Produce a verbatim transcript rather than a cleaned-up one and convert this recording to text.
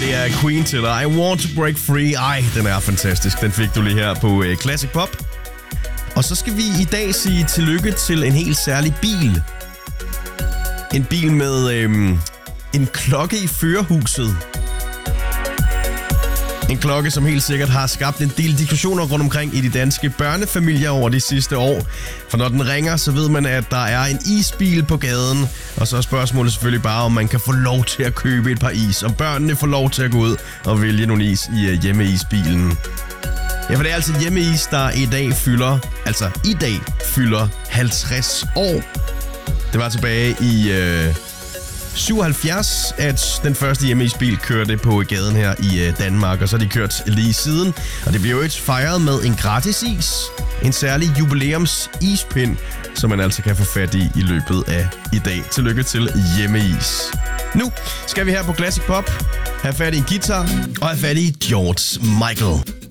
Det er Queen til dig. I Want to Break Free. Ej, den er fantastisk. Den fik du lige her på uh, Classic Pop. Og så skal vi i dag sige tillykke til en helt særlig bil. En bil med øhm, en klokke i førerhuset. En klokke, som helt sikkert har skabt en del diskussioner rundt omkring i de danske børnefamilier over de sidste år. For når den ringer, så ved man, at der er en isbil på gaden. Og så er spørgsmålet selvfølgelig bare, om man kan få lov til at købe et par is. Om børnene får lov til at gå ud og vælge nogle is i uh, hjemmeisbilen. Ja, for det er altså hjemmeis, der i dag fylder, altså i dag fylder halvtreds år. Det var tilbage i øh, syvoghalvfjerds, at den første hjemmeisbil kørte på gaden her i øh, Danmark, og så har de kørt lige siden. Og det bliver jo et fejret med en gratis is, en særlig jubilæums ispind, som man altså kan få fat i i løbet af i dag. Tillykke til hjemmeis. Nu skal vi her på Classic Pop have fat i en guitar og have fat i George Michael.